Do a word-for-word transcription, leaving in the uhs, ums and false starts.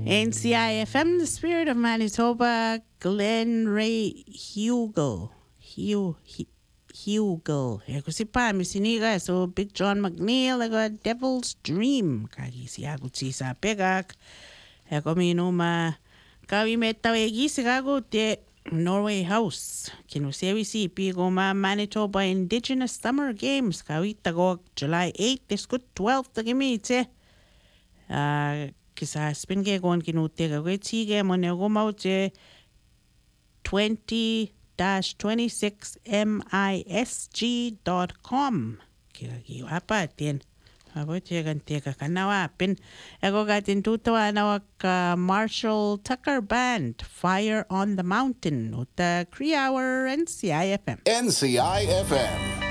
N C I F M, the spirit of Manitoba, Glen Ray Hugel. Hugh, Hugel. Eko si pa, misiniga, so Big John McNeil, eko Devil's Dream. Kagi si ako si sa pegak. Eko minuma, kawi metawegi si kago te Norway House. Kinusewi si pigo ma Manitoba Indigenous Summer Games. Kawi tago July eighth, iskut twelfth, tagimi ite. Uh, Kisa spin ke gon kinutega ko tige mo ne go mauche twenty dash twenty-six misg dot com kira ki apa tien abo tega tega kanawa pin ego gatin tuto ana ka Marshall Tucker Band Fire on the Mountain uta three hour N C I F M N C I F M